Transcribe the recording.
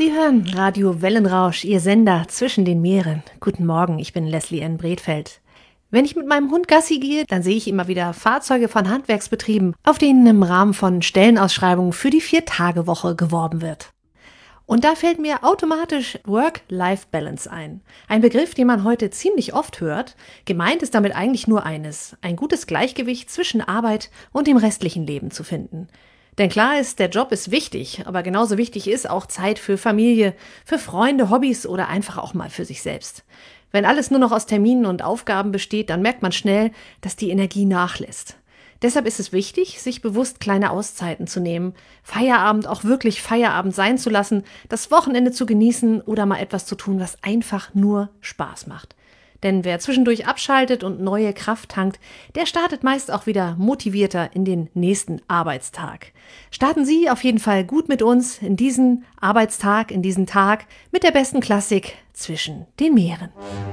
Sie hören Radio Wellenrausch, Ihr Sender zwischen den Meeren. Guten Morgen, ich bin Leslie N. Bredfeld. Wenn ich mit meinem Hund Gassi gehe, dann sehe ich immer wieder Fahrzeuge von Handwerksbetrieben, auf denen im Rahmen von Stellenausschreibungen für die 4-Tage-Woche geworben wird. Und da fällt mir automatisch Work-Life-Balance ein. Ein Begriff, den man heute ziemlich oft hört. Gemeint ist damit eigentlich nur eines: ein gutes Gleichgewicht zwischen Arbeit und dem restlichen Leben zu finden. Denn klar ist, der Job ist wichtig, aber genauso wichtig ist auch Zeit für Familie, für Freunde, Hobbys oder einfach auch mal für sich selbst. Wenn alles nur noch aus Terminen und Aufgaben besteht, dann merkt man schnell, dass die Energie nachlässt. Deshalb ist es wichtig, sich bewusst kleine Auszeiten zu nehmen, Feierabend auch wirklich Feierabend sein zu lassen, das Wochenende zu genießen oder mal etwas zu tun, was einfach nur Spaß macht. Denn wer zwischendurch abschaltet und neue Kraft tankt, der startet meist auch wieder motivierter in den nächsten Arbeitstag. Starten Sie auf jeden Fall gut mit uns in diesen Arbeitstag, in diesen Tag mit der besten Klassik zwischen den Meeren.